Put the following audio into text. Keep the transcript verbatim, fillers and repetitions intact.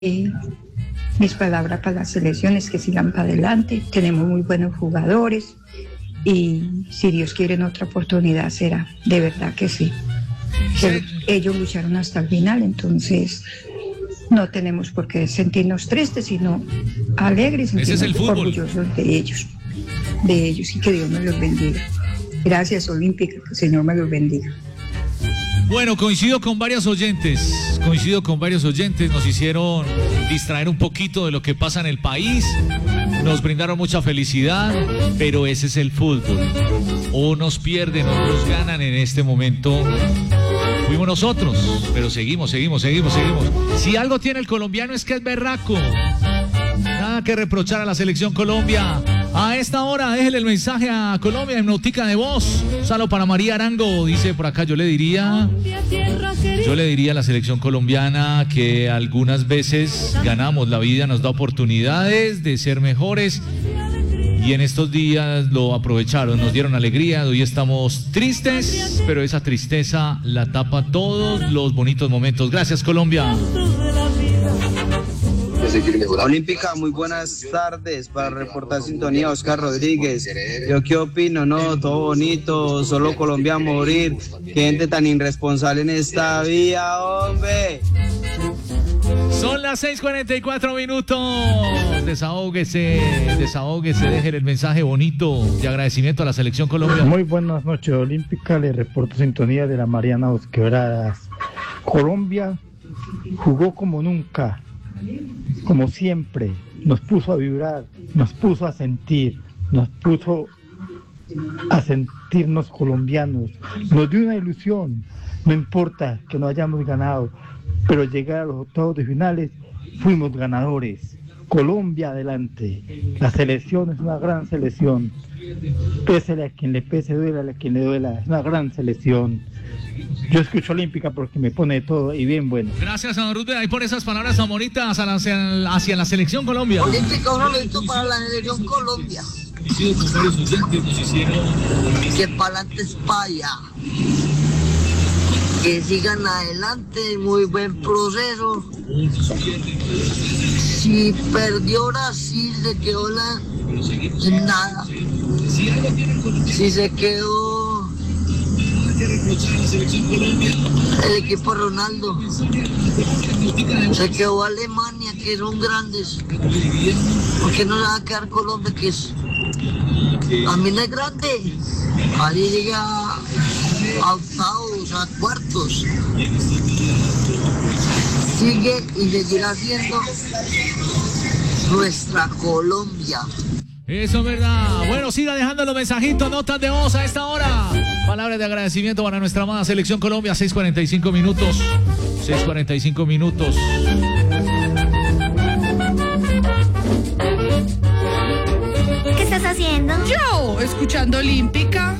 Eh, mis palabras para la selección es que sigan para adelante, tenemos muy buenos jugadores y si Dios quiere en otra oportunidad será, de verdad que sí. Que ellos lucharon hasta el final, entonces no tenemos por qué sentirnos tristes, sino alegres y es orgullosos de ellos, de ellos y que Dios me los bendiga. Gracias, Olímpica, que el Señor me los bendiga. Bueno, coincido con varios oyentes, coincido con varios oyentes, nos hicieron distraer un poquito de lo que pasa en el país, nos brindaron mucha felicidad, pero ese es el fútbol. Unos pierden, otros ganan en este momento. Fuimos nosotros, pero seguimos, seguimos, seguimos, seguimos. Si algo tiene el colombiano es que es berraco. Nada que reprochar a la selección Colombia. A esta hora, déjele el mensaje a Colombia en notica de voz. Salo para María Arango, dice por acá, yo le diría, yo le diría a la selección colombiana que algunas veces ganamos, la vida nos da oportunidades de ser mejores y en estos días lo aprovecharon, nos dieron alegría, hoy estamos tristes, pero esa tristeza la tapa todos los bonitos momentos. Gracias, Colombia. Olímpica, muy buenas tardes. Para reportar sintonía, Oscar Rodríguez. ¿Yo qué opino? No, todo bonito, solo Colombia a morir. Qué gente tan irresponsable en esta vía, hombre. Son las seis cuarenta y cuatro minutos. Desahóguese, desahóguese, dejen el mensaje bonito de agradecimiento a la selección Colombia. Muy buenas noches, Olímpica. Le reporto sintonía de la Mariana Dos Quebradas. Colombia jugó como nunca, como siempre, nos puso a vibrar, nos puso a sentir, nos puso a sentirnos colombianos, nos dio una ilusión. No importa que no hayamos ganado, pero llegar a los octavos de finales fuimos ganadores. Colombia adelante, la selección es una gran selección, pésele a quien le pese, duela a quien le duela, es una gran selección. Yo escucho Olímpica porque me pone todo y bien bueno. Gracias a Ruth ahí por esas palabras tan bonitas hacia, hacia la selección Colombia. Olímpica, un momento para la selección Colombia. Que para adelante es para allá. Que sigan adelante, muy buen proceso. Si perdió Brasil, se quedó la... en nada. Si se quedó el equipo Ronaldo, se quedó Alemania, que son grandes. ¿Por qué no se va a quedar Colombia, que es también es grande? Ahí llega a octavos, a cuartos. Sigue y seguirá siendo nuestra Colombia. Eso es verdad. Bueno, siga dejando los mensajitos, notas de voz a esta hora. Palabras de agradecimiento para nuestra amada selección Colombia. seis cuarenta y cinco minutos. seis cuarenta y cinco minutos. ¿Qué estás haciendo? Yo, escuchando Olímpica.